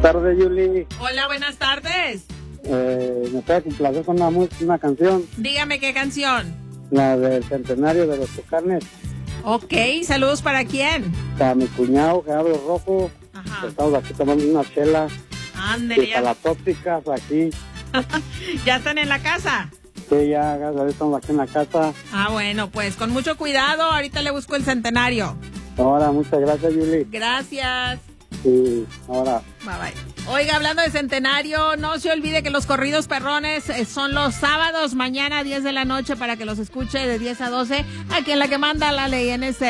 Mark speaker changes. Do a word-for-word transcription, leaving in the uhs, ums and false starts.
Speaker 1: tardes, Yuli.
Speaker 2: Hola, buenas tardes.
Speaker 1: Eh, me puede complacer con una, una canción.
Speaker 2: Dígame qué canción.
Speaker 1: La del centenario de los Tucanes.
Speaker 2: Ok, saludos para quién.
Speaker 1: Para mi cuñado, Gerardo Rojo.
Speaker 2: Ajá.
Speaker 1: Estamos aquí tomando una chela.
Speaker 2: Ándele,
Speaker 1: Y para las tóxicas aquí.
Speaker 2: ¿Ya están en la casa?
Speaker 1: Sí, ya, gracias, estamos aquí en la casa.
Speaker 2: Ah, bueno, pues con mucho cuidado. Ahorita le busco el centenario.
Speaker 1: Ahora, muchas gracias, Yuli.
Speaker 2: Gracias.
Speaker 1: Sí, ahora.
Speaker 2: Bye, bye. Oiga, hablando de centenario, no se olvide que los corridos perrones eh, son los sábados, mañana a diez de la noche, para que los escuche de diez a doce, aquí en La que manda la ley N C.